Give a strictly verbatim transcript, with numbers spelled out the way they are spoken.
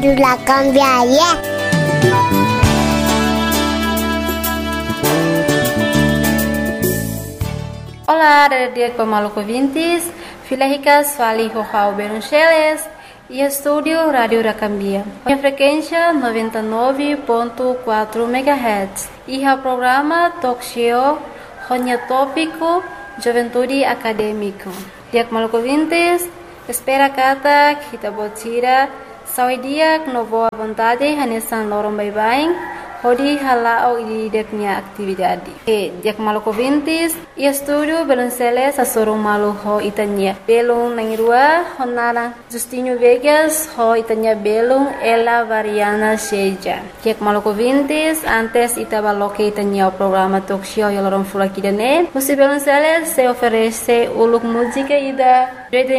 La cambiaria. Olá, dia Maluco ouvintes, filha ricas, fali Rojao Beruncheles e estúdio Rádio Racambia. A frequência noventa e nove ponto quatro megahertz e o programa Talk Show, Ronha Tópico, Juventude Acadêmico. Dia Maluco ouvintes, espera kata kita botira saudia no boa vontade hanesan lorong bye-bye. Hodi halao di deknya atividade. E dia Maluco ouvintes, e estúdio Belunceles a sorong malu ho itanya. Belung nangirua honara Justinho Vegas ho itanya belung ela variana seja. Dia Maluco ouvintes, antes itaba loke itanya o programa talk show yalorong fula kidane. Musi Belunceles se oferece uluk música ida